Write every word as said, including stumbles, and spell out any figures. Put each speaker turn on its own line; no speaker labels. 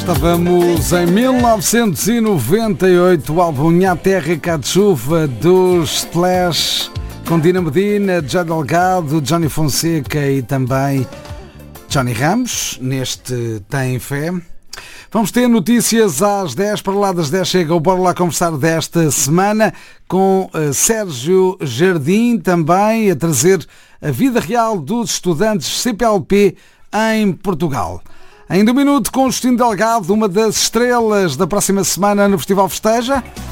Estávamos em mil novecentos e noventa e oito, o álbum Minha Terra Cá de Chuva dos Splash, com Dina Medina, José Delgado, Johnny Fonseca e também Johnny Ramos, neste Tem Fé. Vamos ter notícias às dez, para lá das dez chega o Bora Lá Conversar desta semana, com uh, Sérgio Jardim, também a trazer a vida real dos estudantes C P L P em Portugal. Ainda um minuto com o Justino Delgado, uma das estrelas da próxima semana no Festival Festeja.